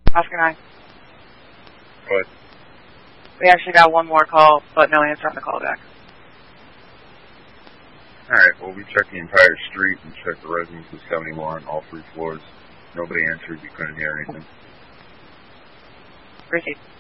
Oscar 9. What? We actually got one more call, but no answer on the call back. Alright, well, we checked the entire street and checked the residence of 71, all 3 floors. Nobody answered. We couldn't hear anything. Proceed.